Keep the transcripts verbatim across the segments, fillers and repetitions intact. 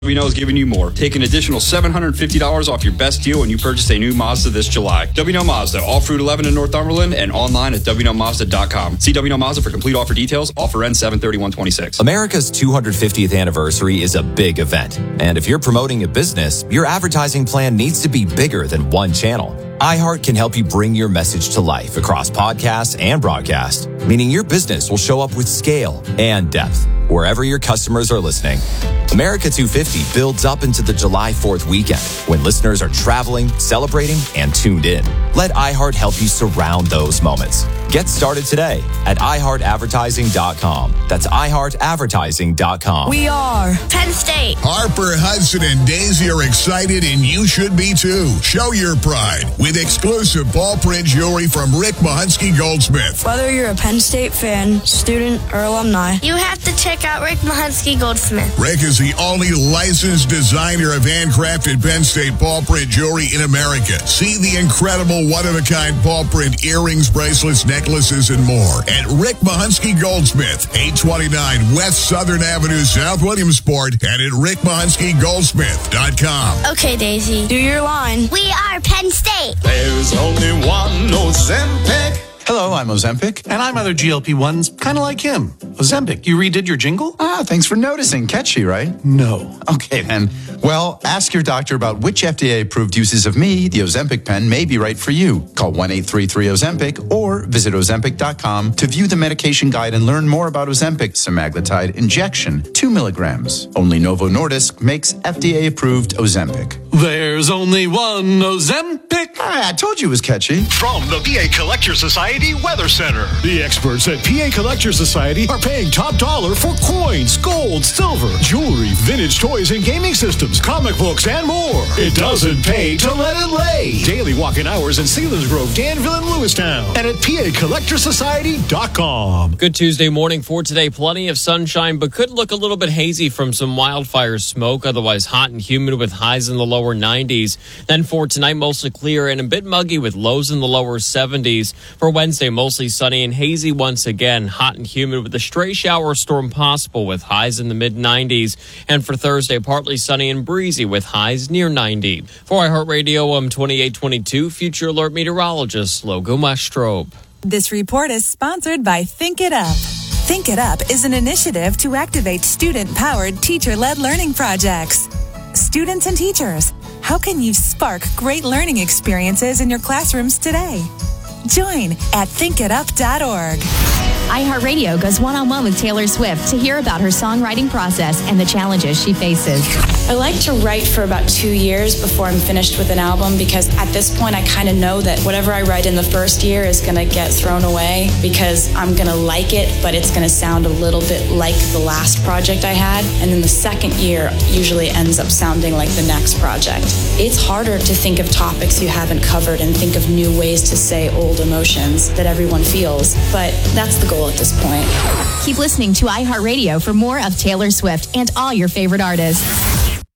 W N O is giving you more. Take an additional seven hundred fifty dollars off your best deal when you purchase a new Mazda this July. W N O Mazda, off Route eleven in Northumberland and online at W N O Mazda dot com. See W N O Mazda for complete offer details. Offer ends seven thirty-one twenty-six. America's two hundred fiftieth anniversary is a big event. And if you're promoting a business, your advertising plan needs to be bigger than one channel. iHeart can help you bring your message to life across podcasts and broadcast, meaning your business will show up with scale and depth wherever your customers are listening. America two fifty builds up into the July fourth weekend when listeners are traveling, celebrating, and tuned in. Let iHeart help you surround those moments. Get started today at i heart advertising dot com. That's i heart advertising dot com. We are Penn State. Harper, Hudson, and Daisy are excited, and you should be too. Show your pride with exclusive ball print jewelry from Rick Mahunsky Goldsmith. Whether you're a Penn State fan, student, or alumni, You have to check out Rick Mahunsky Goldsmith. Rick is the only licensed designer of handcrafted Penn State ball print jewelry in America. See the incredible one-of-a-kind ball print earrings, bracelets, necklaces, and more at Rick Mahunsky Goldsmith, eight twenty-nine West Southern Avenue, South Williamsport, and at rick mahunsky goldsmith dot com. Okay, Daisy. do your line. We are Penn State. There's only one Ozempic. Hello, I'm Ozempic. And I'm other G L P ones, kind of like him. Ozempic, you redid your jingle? Ah, thanks for noticing. Catchy, right? No. Okay, then. Well, ask your doctor about which F D A-approved uses of me, the Ozempic pen, may be right for you. Call one eight three three Ozempic or visit ozempic dot com to view the medication guide and learn more about Ozempic semaglutide injection, two milligrams. Only Novo Nordisk makes F D A-approved Ozempic. There's only one Ozempic. Ah, I told you it was catchy. From the P A Collector Society Weather Center. The experts at P A Collector Society are paying top dollar for coins, gold, silver, jewelry, vintage toys and gaming systems, comic books, and more. It doesn't pay to let it lay. Daily walk-in hours in Selinsgrove, Danville, and Lewistown. And at P A collector society dot com. Good Tuesday morning for today. Plenty of sunshine, but could look a little bit hazy from some wildfire smoke. Otherwise hot and humid with highs in the lower nineties. Then for tonight, mostly clear and a bit muggy with lows in the lower seventies. For Wednesday, mostly sunny and hazy once again. Hot and humid with a stray shower storm possible with highs in the mid nineties. And for Thursday, partly sunny and breezy with highs near ninety. For iHeartRadio, I'm twenty-eight twenty-two Future Alert meteorologist Logan Westrope. This report is sponsored by Think It Up. Think It Up is an initiative to activate student-powered, teacher-led learning projects. Students and teachers, how can you spark great learning experiences in your classrooms today? Join at think it up dot org. iHeartRadio goes one-on-one with Taylor Swift to hear about her songwriting process and the challenges she faces. I like to write for about two years before I'm finished with an album because at this point I kind of know that whatever I write in the first year is going to get thrown away because I'm going to like it, but it's going to sound a little bit like the last project I had. And then the second year usually ends up sounding like the next project. It's harder to think of topics you haven't covered and think of new ways to say old emotions that everyone feels, but that's the goal at this point. Keep listening to iHeartRadio for more of Taylor Swift and all your favorite artists.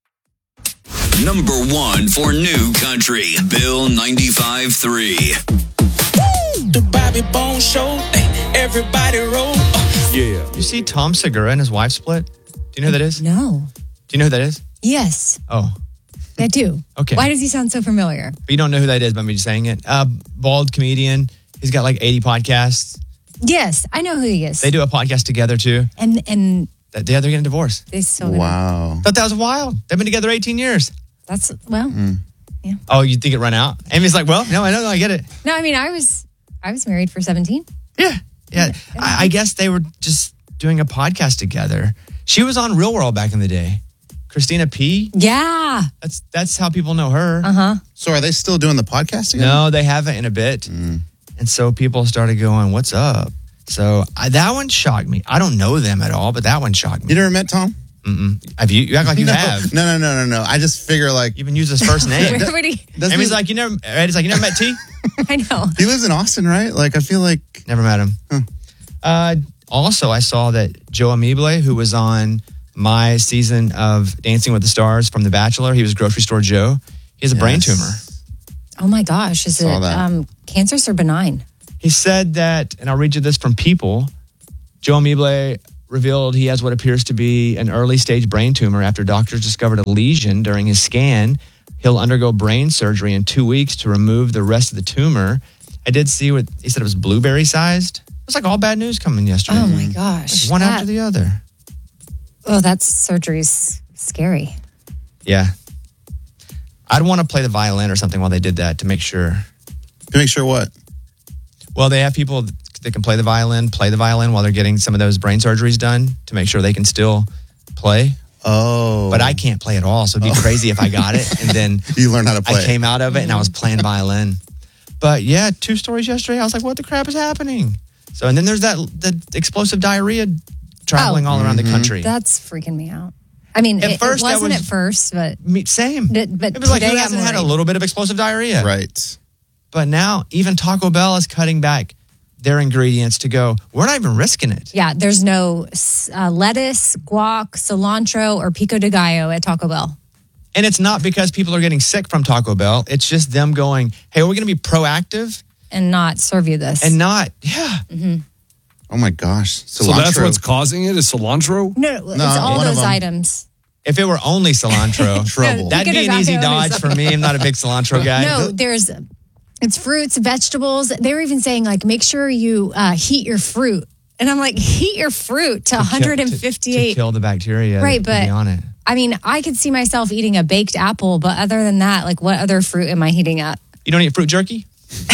Number one for new country, Bill ninety-five three. The Bobby Bone Show, everybody roll. Yeah. You see Tom Segura and his wife split? Do you know who that is? No. Do you know who that is? Yes. Oh. I do. Okay. Why does he sound so familiar? But you don't know who that is by me just saying it. Uh, bald comedian. He's got like eighty podcasts. Yes, I know who he is. They do a podcast together too. And and that, yeah, they're getting divorced. They still Wow. Thought that was wild. They've been together eighteen years. That's well. Mm. Yeah. Oh, you think it run out? Amy's like, well, no, I know, I get it. No, I mean, I was I was married for seventeen. Yeah, yeah. I, I guess they were just doing a podcast together. She was on Real World back in the day. Christina P. Yeah. That's that's how people know her. Uh-huh. So are they still doing the podcast together? No, they haven't in a bit. Mm. And so people started going, what's up? So I, that one shocked me. I don't know them at all, but that one shocked me. You never met Tom? Mm-mm. Have you? You act like you no, have. No, no, no, no, no. I just figure like... You even use his first name. Everybody... Amy's like, you never... Right? He's like, you never met T? I know. He lives in Austin, right? Like, I feel like... Never met him. Huh. Uh, also, I saw that Joe Amible, who was on my season of Dancing with the Stars from The Bachelor, he was Grocery Store Joe. He has a yes. brain tumor. Oh my gosh. Is saw it that. um, cancerous or benign? He said that, and I'll read you this from People, Joe Amible revealed he has what appears to be an early stage brain tumor after doctors discovered a lesion during his scan. He'll undergo brain surgery in two weeks to remove the rest of the tumor. I did see what he said it was blueberry sized. It was like all bad news coming yesterday. Oh my gosh. One that, after the other. Oh, that surgery's scary. Yeah. I'd want to play the violin or something while they did that to make sure. To make sure what? Well, they have people that can play the violin, play the violin while they're getting some of those brain surgeries done to make sure they can still play. Oh. But I can't play at all, so it'd be oh. crazy if I got it and then you learn how to play. I came out of it and I was playing violin. But yeah, two stories yesterday. I was like, what the crap is happening? So, and then there's that the explosive diarrhea traveling oh. all around mm-hmm. the country. That's freaking me out. I mean, at it, first, it wasn't was, at first, but me, same. It, but it was like, who today hasn't I'm had a worried. little bit of explosive diarrhea? Right. But now even Taco Bell is cutting back their ingredients to go, we're not even risking it. Yeah, there's no uh, lettuce, guac, cilantro, or pico de gallo at Taco Bell. And it's not because people are getting sick from Taco Bell. It's just them going, hey, we're going to be proactive. And not serve you this. And not, yeah. Mm-hmm. Oh my gosh. Cilantro. So that's what's causing it is cilantro? No, no it's all those items. If it were only cilantro, trouble. That'd be an easy dodge for me. I'm not a big cilantro guy. No, there's, it's fruits, vegetables. They're even saying like, make sure you uh, heat your fruit. And I'm like, heat your fruit to, to one hundred fifty-eight. To, to kill the bacteria. Right, but be on it. I mean, I could see myself eating a baked apple, but other than that, like what other fruit am I heating up? You don't eat fruit jerky?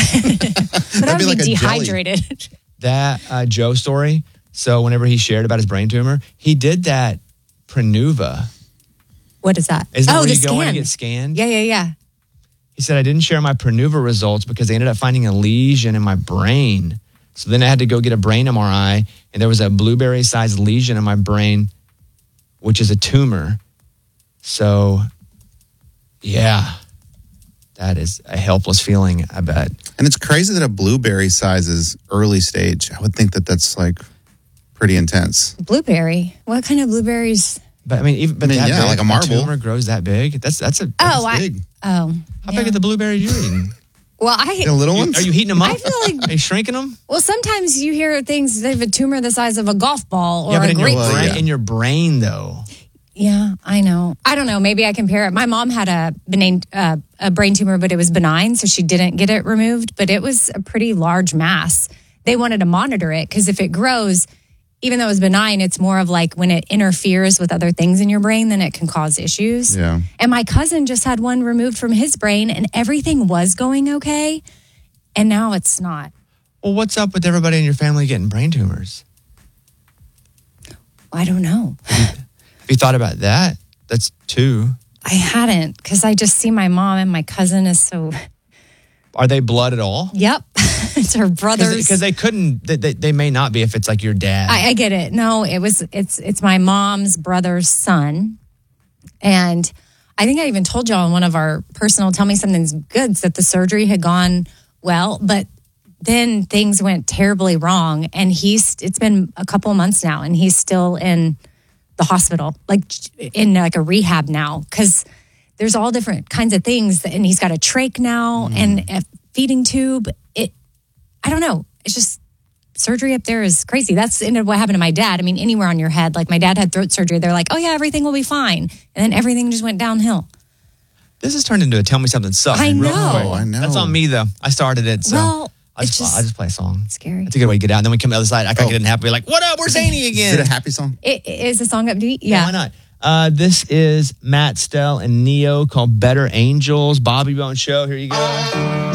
But I would be, like be dehydrated. That uh, Joe story. So whenever he shared about his brain tumor, he did that Prenuva. What is that? Isn't that oh, where the you scan. go in and get scanned? Yeah, yeah, yeah. He said, I didn't share my Prenuva results because they ended up finding a lesion in my brain. So then I had to go get a brain M R I, and there was a blueberry-sized lesion in my brain, which is a tumor. So, yeah, that is a helpless feeling, I bet. And it's crazy that a blueberry size is early stage. I would think that that's like pretty intense. Blueberry? What kind of blueberries? But I mean, even but I mean, that yeah, big, like a marble. tumor grows that big. That's that's a that's oh, I, big. Oh, how yeah. big are the blueberries you're eating? Well, I the little ones. Are you heating them up? I feel like are you shrinking them? Well, sometimes you hear things. They have a tumor the size of a golf ball or yeah, but a in grapefruit. Your brain, yeah. In your brain, though. Yeah, I know. I don't know. Maybe I compare it. My mom had a benign, uh, a brain tumor, but it was benign, so she didn't get it removed. But it was a pretty large mass. They wanted to monitor it because if it grows, even though it's benign, it's more of like when it interferes with other things in your brain, then it can cause issues. Yeah. And my cousin just had one removed from his brain, and everything was going okay, and now it's not. Well, what's up with everybody in your family getting brain tumors? I don't know. Have you thought about that? That's two. I hadn't, because I just see my mom and my cousin is so... Are they blood at all? Yep. It's her brothers. Because they couldn't, they, they, they may not be if it's like your dad. I, I get it. No, it was, it's it's my mom's brother's son. And I think I even told y'all in one of our personal Tell Me Something's Goods that the surgery had gone well, but then things went terribly wrong. And he's, it's been a couple of months now, and he's still in the hospital, like in like a rehab now, because there's all different kinds of things. That, and he's got a trach now mm. and a feeding tube. It, I don't know. It's just surgery up there is crazy. That's ended what happened to my dad. I mean, anywhere on your head. Like my dad had throat surgery. They're like, oh yeah, everything will be fine. And then everything just went downhill. This has turned into a Tell Me Something Sucks. I know. Oh, I know. That's on me though. I started it. So well, I just, just, I just play a song. Scary. It's a good way to get out. And then we come to the other side. I can't oh. get it happy. Like, what up? Where's Amy again? Is it a happy song? It is a song upbeat. Yeah. yeah. Why not? Uh, this is Matt Stell and Neo called Better Angels. Bobby Bone Show. Here you go.